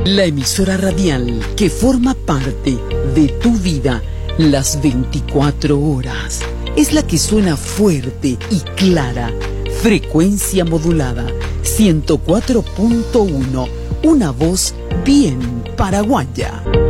La emisora radial que forma parte de tu vida las 24 horas. Es la que suena fuerte y clara. Frecuencia modulada 104.1. Una voz bien paraguaya.